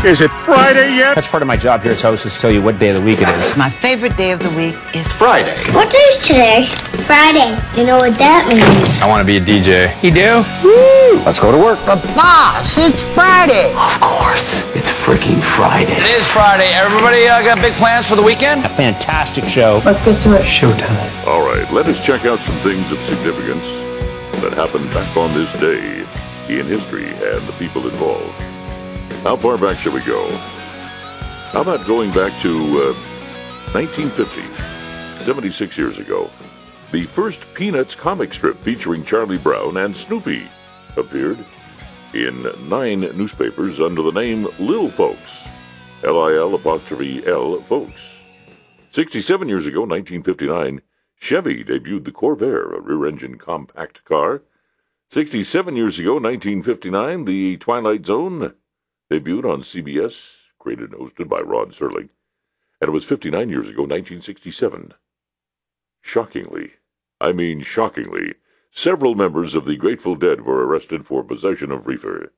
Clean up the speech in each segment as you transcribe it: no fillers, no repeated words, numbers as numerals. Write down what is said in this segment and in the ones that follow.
Is it Friday yet? That's part of my job here as host, is to tell you what day of the week it is. My favorite day of the week is Friday. What day is today? Friday. You know what that means? I want to be a DJ. You do? Woo! Let's go to work. But boss, it's Friday. Of course, it's freaking Friday. It is Friday. Everybody got big plans for the weekend? A fantastic show. Let's get to it. Showtime. All right, let us check out some things of significance that happened back on this day in history and the people involved. How far back should we go? How about going back to 1950, 76 years ago? The first Peanuts comic strip featuring Charlie Brown and Snoopy appeared in 9 newspapers under the name Lil Folks, Lil''L Folks. 67 years ago, 1959, Chevy debuted the Corvair, a rear-engine compact car. 67 years ago, 1959, The Twilight Zone debuted on CBS, created and hosted by Rod Serling. And it was 59 years ago, 1967. Shockingly, several members of the Grateful Dead were arrested for possession of reefer.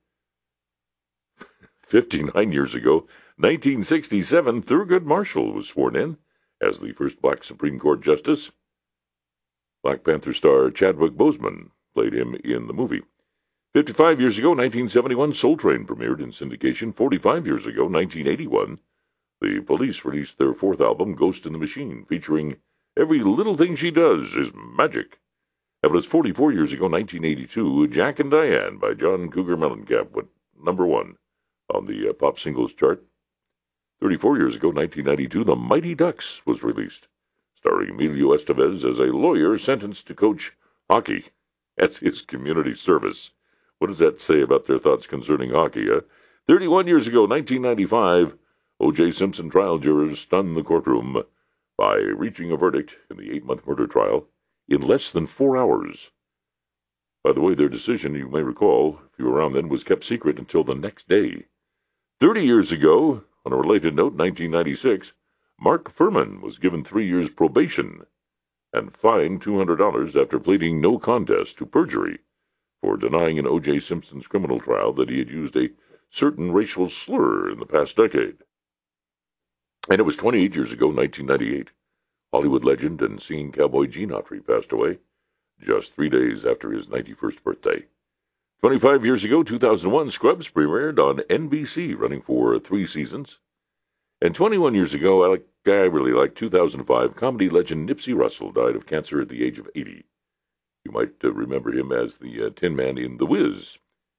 59 years ago, 1967, Thurgood Marshall was sworn in as the first black Supreme Court justice. Black Panther star Chadwick Boseman played him in the movie. 55 years ago, 1971, Soul Train premiered in syndication. 45 years ago, 1981, the Police released their 4th album, Ghost in the Machine, featuring Every Little Thing She Does is Magic. And it was 44 years ago, 1982, Jack and Diane by John Cougar Mellencamp went number 1 on the pop singles chart. 34 years ago, 1992, The Mighty Ducks was released, starring Emilio Estevez as a lawyer sentenced to coach hockey. That's his community service. What does that say about their thoughts concerning hockey? 31 years ago, 1995, O.J. Simpson trial jurors stunned the courtroom by reaching a verdict in the 8-month murder trial in less than 4 hours. By the way, their decision, you may recall, if you were around then, was kept secret until the next day. 30 years ago, on a related note, 1996, Mark Furman was given 3 years probation and fined $200 after pleading no contest to perjury for denying in O.J. Simpson's criminal trial that he had used a certain racial slur in the past decade. And it was 28 years ago, 1998, Hollywood legend and singing cowboy Gene Autry passed away just 3 days after his 91st birthday. 25 years ago, 2001, Scrubs premiered on NBC, running for 3 seasons. And 21 years ago, I really like 2005, comedy legend Nipsey Russell died of cancer at the age of 80. You might remember him as the Tin Man in The Wiz.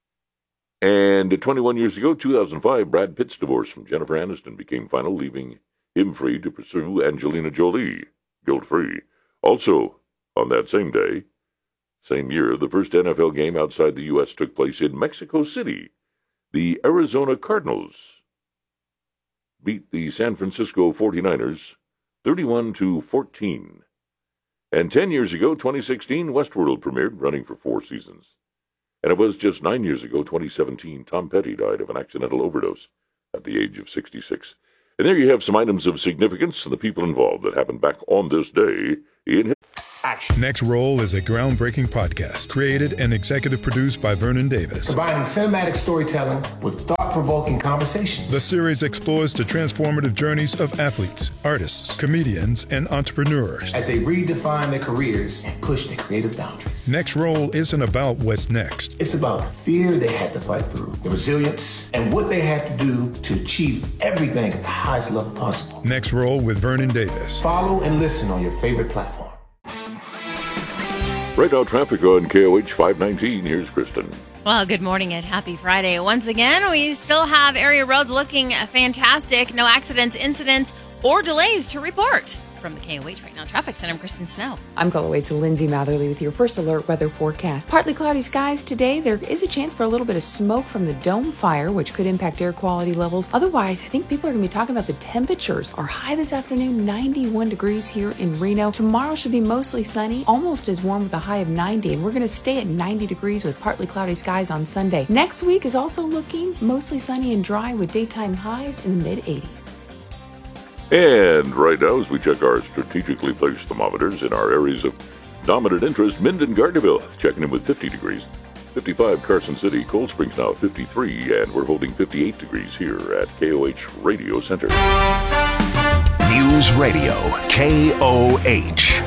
And 21 years ago, 2005, Brad Pitt's divorce from Jennifer Aniston became final, leaving him free to pursue Angelina Jolie, guilt-free. Also, on that same day, same year, the first NFL game outside the U.S. took place in Mexico City. The Arizona Cardinals beat the San Francisco 49ers 31-14. And 10 years ago, 2016, Westworld premiered, running for 4 seasons. And it was just 9 years ago, 2017, Tom Petty died of an accidental overdose at the age of 66. And there you have some items of significance and the people involved that happened back on this day in Action. Next Roll is a groundbreaking podcast created and executive produced by Vernon Davis. Combining cinematic storytelling with thought-provoking conversations. The series explores the transformative journeys of athletes, artists, comedians, and entrepreneurs as they redefine their careers and push their creative boundaries. Next Roll isn't about what's next. It's about the fear they had to fight through, the resilience, and what they had to do to achieve everything at the highest level possible. Next Roll with Vernon Davis. Follow and listen on your favorite platform. Right now, traffic on KOH 519. Here's Kristen. Well, good morning and happy Friday. Once again, we still have area roads looking fantastic. No accidents, incidents, or delays to report. From the KOH Right Now Traffic Center, I'm Kristen Snow. I'm calling away to Lindsay Matherly with your first alert weather forecast. Partly cloudy skies today. There is a chance for a little bit of smoke from the dome fire, which could impact air quality levels. Otherwise, I think people are going to be talking about the temperatures. Our high this afternoon, 91 degrees here in Reno. Tomorrow should be mostly sunny, almost as warm with a high of 90, and we're going to stay at 90 degrees with partly cloudy skies on Sunday. Next week is also looking mostly sunny and dry with daytime highs in the mid-80s. And right now, as we check our strategically placed thermometers in our areas of dominant interest, Minden, Gardnerville, checking in with 50 degrees. 55 Carson City, Cold Springs now 53, and we're holding 58 degrees here at KOH Radio Center. News Radio, KOH.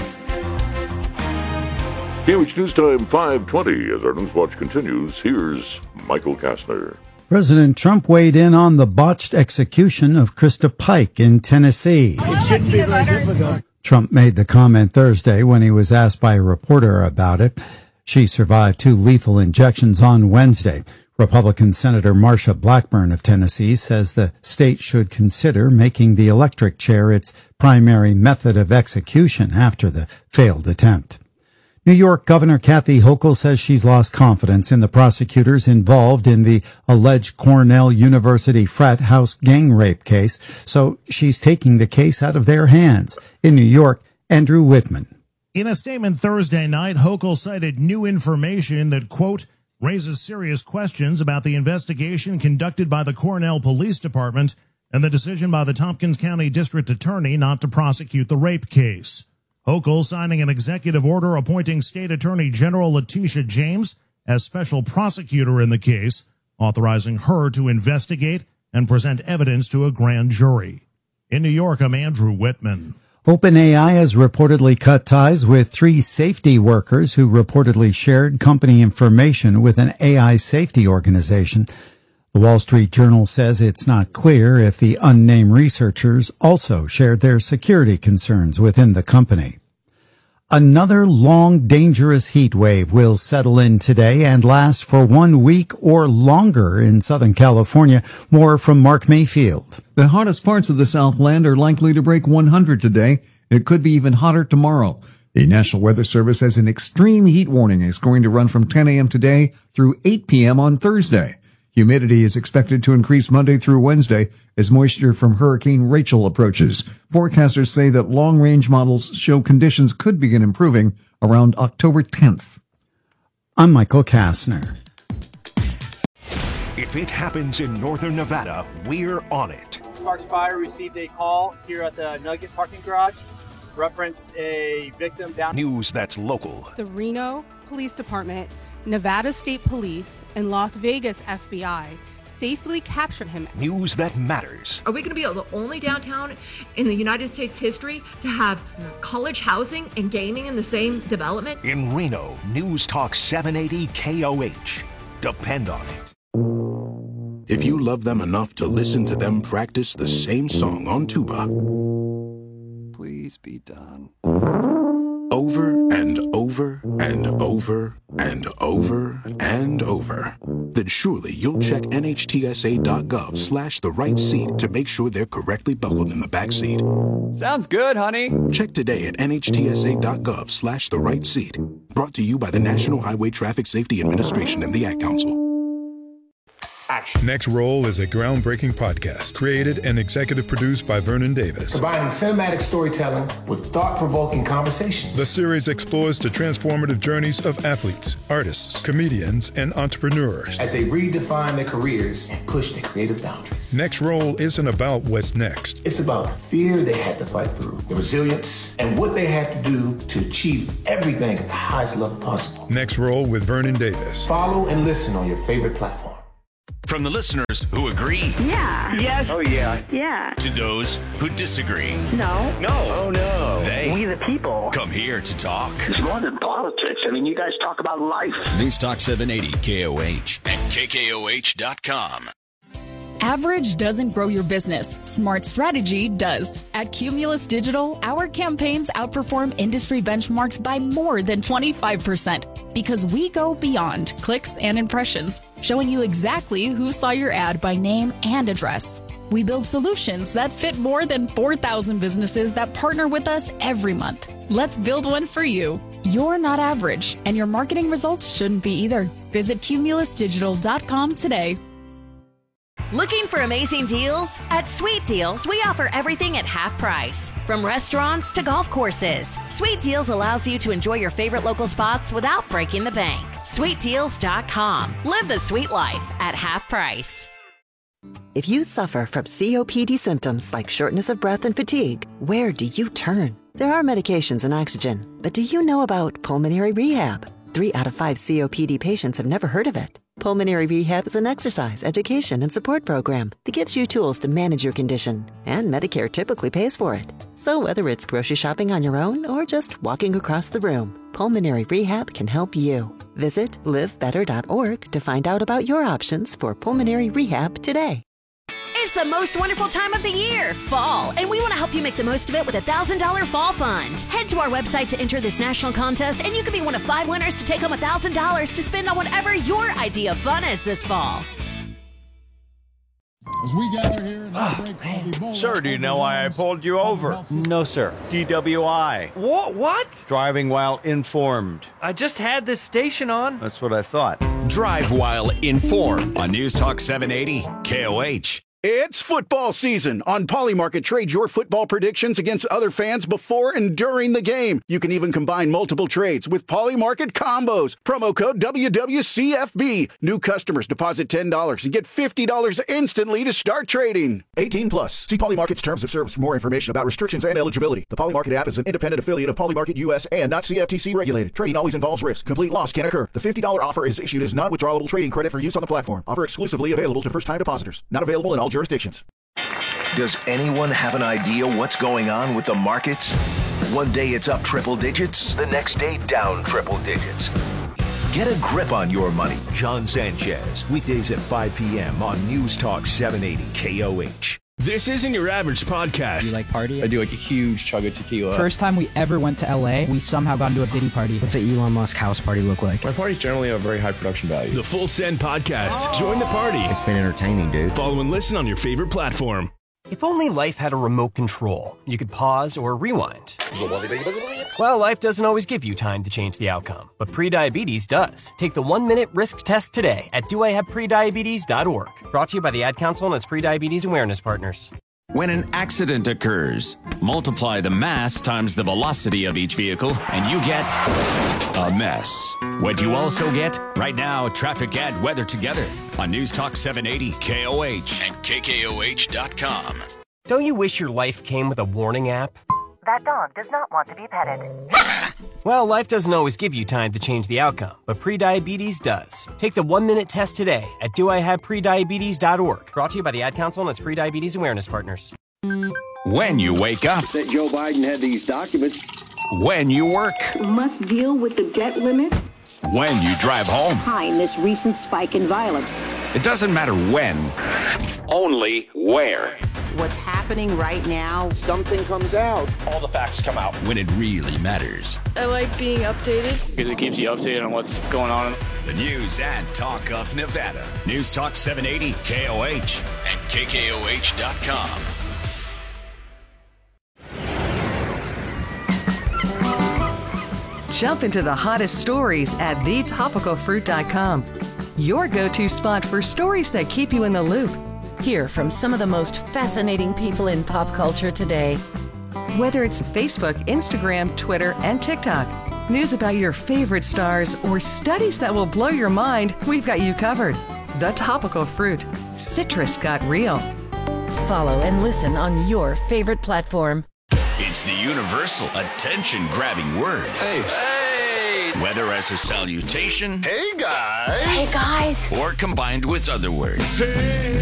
KOH News Time 5:20. As our News Watch continues, here's Michael Kastner. President Trump weighed in on the botched execution of Krista Pike in Tennessee. It shouldn't be very difficult. Trump made the comment Thursday when he was asked by a reporter about it. She survived 2 lethal injections on Wednesday. Republican Senator Marsha Blackburn of Tennessee says the state should consider making the electric chair its primary method of execution after the failed attempt. New York Governor Kathy Hochul says she's lost confidence in the prosecutors involved in the alleged Cornell University frat house gang rape case, so she's taking the case out of their hands. In New York, Andrew Whitman. In a statement Thursday night, Hochul cited new information that, quote, raises serious questions about the investigation conducted by the Cornell Police Department and the decision by the Tompkins County District Attorney not to prosecute the rape case. Hochul signing an executive order appointing State Attorney General Letitia James as special prosecutor in the case, authorizing her to investigate and present evidence to a grand jury. In New York, I'm Andrew Whitman. OpenAI has reportedly cut ties with 3 safety workers who reportedly shared company information with an AI safety organization. The Wall Street Journal says it's not clear if the unnamed researchers also shared their security concerns within the company. Another long, dangerous heat wave will settle in today and last for 1 week or longer in Southern California. More from Mark Mayfield. The hottest parts of the Southland are likely to break 100 today. It could be even hotter tomorrow. The National Weather Service has an extreme heat warning. It's going to run from 10 a.m. today through 8 p.m. on Thursday. Humidity is expected to increase Monday through Wednesday as moisture from Hurricane Rachel approaches. Forecasters say that long-range models show conditions could begin improving around October 10th. I'm Michael Kastner. If it happens in northern Nevada, we're on it. Sparks Fire received a call here at the Nugget parking garage. Reference a victim down. News that's local. The Reno Police Department, Nevada State Police, and Las Vegas FBI safely captured him. News that matters. Are we going to be the only downtown in the United States history to have college housing and gaming in the same development? In Reno, News Talk 780 KOH. Depend on it. If you love them enough to listen to them practice the same song on tuba, please be done. Over and over and over and over and over, then surely you'll check NHTSA.gov/the right seat to make sure they're correctly buckled in the back seat. Sounds good, honey. Check today at NHTSA.gov/the right seat. Brought to you by the National Highway Traffic Safety Administration and the Ad Council. Action. Next Roll is a groundbreaking podcast created and executive produced by Vernon Davis. Combining cinematic storytelling with thought-provoking conversations. The series explores the transformative journeys of athletes, artists, comedians, and entrepreneurs as they redefine their careers and push their creative boundaries. Next Roll isn't about what's next. It's about the fear they had to fight through, the resilience, and what they had to do to achieve everything at the highest level possible. Next Roll with Vernon Davis. Follow and listen on your favorite platform. From the listeners who agree. Yeah. Yes. Oh, yeah. Yeah. To those who disagree. No. No. Oh, no. We the people. Come here to talk. It's more than politics. I mean, you guys talk about life. News Talk 780 KOH and KKOH.com. Average doesn't grow your business. Smart strategy does. At Cumulus Digital, our campaigns outperform industry benchmarks by more than 25% because we go beyond clicks and impressions, showing you exactly who saw your ad by name and address. We build solutions that fit more than 4,000 businesses that partner with us every month. Let's build one for you. You're not average, and your marketing results shouldn't be either. Visit cumulusdigital.com today. Looking for amazing deals? At Sweet Deals, we offer everything at half price. From restaurants to golf courses, Sweet Deals allows you to enjoy your favorite local spots without breaking the bank. SweetDeals.com. Live the sweet life at half price. If you suffer from COPD symptoms like shortness of breath and fatigue, where do you turn? There are medications and oxygen, but do you know about pulmonary rehab? 3 out of 5 COPD patients have never heard of it. Pulmonary Rehab is an exercise, education, and support program that gives you tools to manage your condition. And Medicare typically pays for it. So whether it's grocery shopping on your own or just walking across the room, Pulmonary Rehab can help you. Visit livebetter.org to find out about your options for pulmonary rehab today. It's the most wonderful time of the year, fall, and we want to help you make the most of it with a $1,000 fall fund. Head to our website to enter this national contest, and you can be one of 5 winners to take home $1,000 to spend on whatever your idea of fun is this fall. As we gather here in Sir, do you know why I pulled you over? No, sir. DWI. What? Driving while informed. I just had this station on. That's what I thought. Drive while informed on News Talk 780 KOH. It's football season. On Polymarket, trade your football predictions against other fans before and during the game. You can even combine multiple trades with Polymarket combos. Promo code WWCFB. New customers deposit $10 and get $50 instantly to start trading. 18 plus. See Polymarket's terms of service for more information about restrictions and eligibility. The Polymarket app is an independent affiliate of Polymarket US and not CFTC regulated. Trading always involves risk. Complete loss can occur. The $50 offer is issued as non-withdrawable trading credit for use on the platform. Offer exclusively available to first-time depositors. Not available in all jurisdictions. Does anyone have an idea what's going on with the markets? One day it's up triple digits, the next day down triple digits. Get a grip on your money. John Sanchez, weekdays at 5 p.m. on News Talk 780 KOH. This isn't your average podcast. You like party? I do like a huge chug of tequila. First time we ever went to LA, we somehow got into a Diddy party. What's an Elon Musk house party look like? My parties generally have a very high production value. The Full Send Podcast. Join the party. It's been entertaining, dude. Follow and listen on your favorite platform. If only life had a remote control, you could pause or rewind. Well, life doesn't always give you time to change the outcome, but prediabetes does. Take the 1-minute risk test today at doihaveprediabetes.org. Brought to you by the Ad Council and its prediabetes awareness partners. When an accident occurs, multiply the mass times the velocity of each vehicle, and you get a mess. What you also get? Right now, traffic and weather together on News Talk 780 KOH and KKOH.com. Don't you wish your life came with a warning app? That dog does not want to be petted. Well, life doesn't always give you time to change the outcome, but prediabetes does. Take the 1-minute test today at doihaveprediabetes.org. Brought to you by the Ad Council and its prediabetes awareness partners. When you wake up. That Joe Biden had these documents. When you work. Must deal with the debt limit. When you drive home. Behind this recent spike in violence. It doesn't matter when, only where. What's happening right now, something comes out. All the facts come out. When it really matters. I like being updated. Because it keeps you updated on what's going on. The news and talk of Nevada. News Talk 780 KOH and KKOH.com. Jump into the hottest stories at thetopicalfruit.com. Your go-to spot for stories that keep you in the loop. Hear from some of the most fascinating people in pop culture today. Whether it's Facebook, Instagram, Twitter, and TikTok, news about your favorite stars, or studies that will blow your mind, we've got you covered. The Topical Fruit. Citrus got real. Follow and listen on your favorite platform. It's the universal attention-grabbing word. Hey. Whether as a salutation, hey guys, hey guys, or combined with other words. Hey.